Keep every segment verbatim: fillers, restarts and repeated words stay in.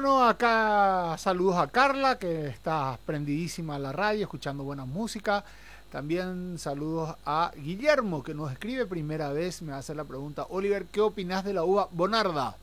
bueno, acá saludos a Carla, que está prendidísima a la radio, escuchando buena música. También saludos a Guillermo, que nos escribe primera vez, me va a hacer la pregunta: Oliver, ¿qué opinas de la uva Bonarda?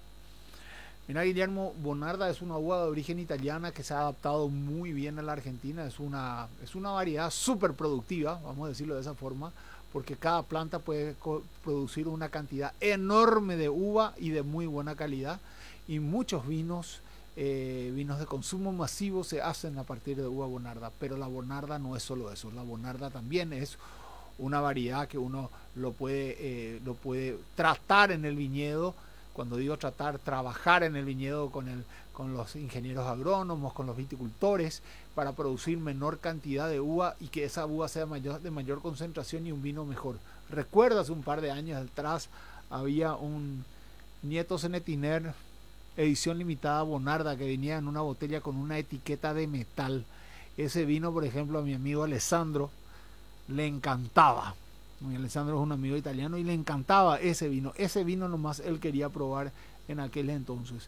Mira, Guillermo, Bonarda es una uva de origen italiana que se ha adaptado muy bien a la Argentina. Es una, es una variedad súper productiva, vamos a decirlo de esa forma, porque cada planta puede producir una cantidad enorme de uva y de muy buena calidad. Y muchos vinos, eh, vinos de consumo masivo se hacen a partir de uva Bonarda. Pero la Bonarda no es solo eso. La Bonarda también es una variedad que uno lo puede, eh, lo puede tratar en el viñedo. Cuando digo tratar, trabajar en el viñedo con, el, con los ingenieros agrónomos, con los viticultores, para producir menor cantidad de uva y que esa uva sea mayor, de mayor concentración y un vino mejor. Recuerdo hace un par de años atrás había un Nieto Cenetiner edición limitada Bonarda que venía en una botella con una etiqueta de metal. Ese vino, por ejemplo, a mi amigo Alessandro le encantaba. Mi Alessandro es un amigo italiano y le encantaba ese vino. Ese vino nomás él quería probar en aquel entonces.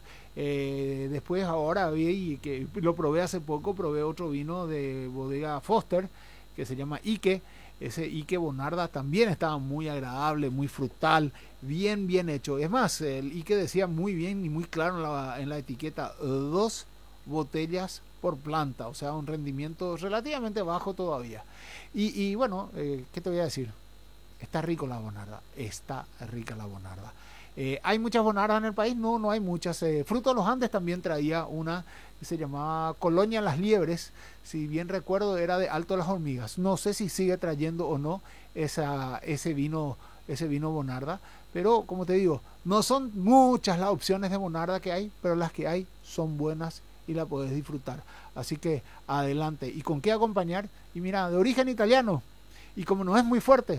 Eh, después ahora vi que lo probé hace poco, probé otro vino de bodega Foster que se llama Ike. Ese Ike Bonarda también estaba muy agradable, muy frutal, bien bien hecho. Es más, el Ike decía muy bien y muy claro en la, en la etiqueta: dos botellas por planta, o sea, un rendimiento relativamente bajo todavía. Y, y bueno, eh, ¿qué te voy a decir? Está rico la Bonarda, está rica la Bonarda. Eh, ¿Hay muchas Bonardas en el país? No, no hay muchas. Eh, Fruto de los Andes también traía una que se llamaba Colonia Las Liebres, si bien recuerdo era de Alto Las Hormigas. No sé si sigue trayendo o no esa, ese vino, ese vino Bonarda, pero como te digo, no son muchas las opciones de Bonarda que hay, pero las que hay son buenas y la podés disfrutar. Así que adelante. ¿Y con qué acompañar? Y mira, de origen italiano, y como no es muy fuerte,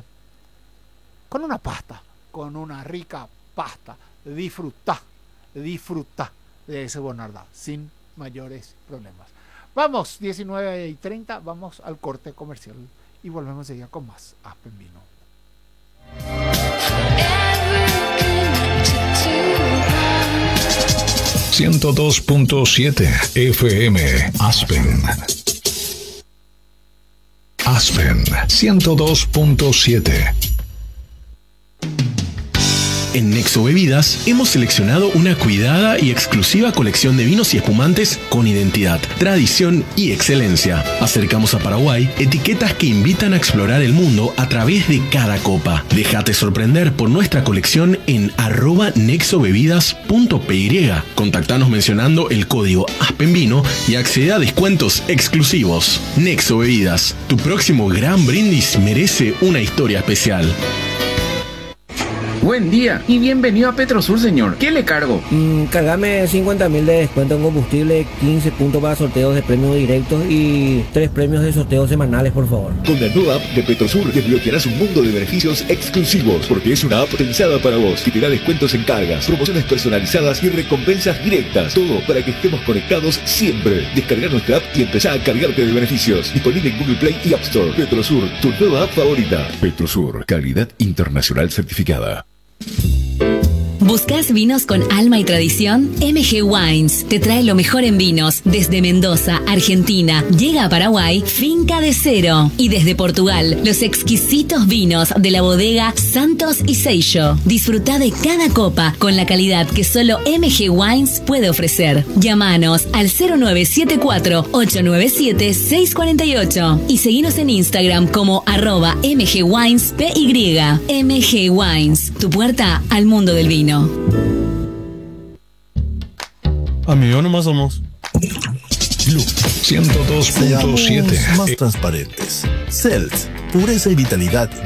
con una pasta, con una rica pasta. Disfruta, disfruta de ese Bonarda sin mayores problemas. Vamos, diecinueve y treinta, vamos al corte comercial y volvemos ya con más Aspen Vino. ciento dos punto siete F M Aspen. Aspen ciento dos punto siete. En Nexo Bebidas hemos seleccionado una cuidada y exclusiva colección de vinos y espumantes con identidad, tradición y excelencia. Acercamos a Paraguay etiquetas que invitan a explorar el mundo a través de cada copa. Déjate sorprender por nuestra colección en arroba nexobebidas punto p y. Contactanos mencionando el código ASPENVINO y accede a descuentos exclusivos. Nexo Bebidas, tu próximo gran brindis merece una historia especial. Buen día y bienvenido a Petrosur, señor. ¿Qué le cargo? Mm, cargame cincuenta mil de descuento en combustible, quince puntos para sorteos de premios directos y tres premios de sorteos semanales, por favor. Con la nueva app de Petrosur desbloquearás un mundo de beneficios exclusivos, porque es una app pensada para vos que te da descuentos en cargas, promociones personalizadas y recompensas directas. Todo para que estemos conectados siempre. Descarga nuestra app y empezá a cargarte de beneficios. Disponible en Google Play y App Store. Petrosur, tu nueva app favorita. Petrosur, calidad internacional certificada. ¿Buscas vinos con alma y tradición? M G Wines te trae lo mejor en vinos. Desde Mendoza, Argentina, llega a Paraguay Finca de Cero. Y desde Portugal, los exquisitos vinos de la bodega Santos y Seixo. Disfruta de cada copa con la calidad que solo M G Wines puede ofrecer. Llámanos al cero nueve siete cuatro, ocho nueve siete, seis cuatro ocho y seguinos en Instagram como arroba mgwinespy. M G Wines, tu puerta al mundo del vino. Amigo, nomás somos Blue ciento dos punto siete. Más transparentes. Celt, pureza y vitalidad